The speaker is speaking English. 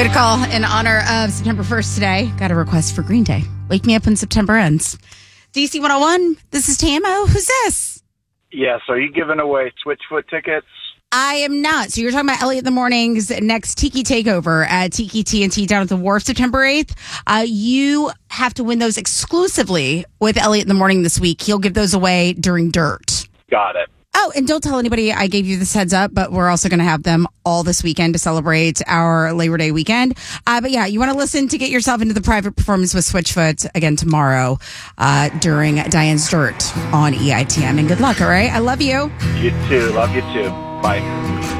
Good call. In honor of September 1st today, got a request for Green Day. Wake me up when September ends. DC 101, this is Tamo. Who's this? Yes, are you giving away Switchfoot tickets? I am not. So you're talking about Elliot in the Morning's next Tiki Takeover at Tiki TNT down at the Wharf September 8th. You have to win those exclusively with Elliot in the Morning this week. He'll give those away during Dirt. Got it. Oh, and don't tell anybody I gave you this heads up, but we're also going to have them all this weekend to celebrate our Labor Day weekend. But yeah, you want to listen to get yourself into the private performance with Switchfoot again tomorrow during Diane's Dirt on EITM. And good luck, all right? I love you. You too. Love you too. Bye.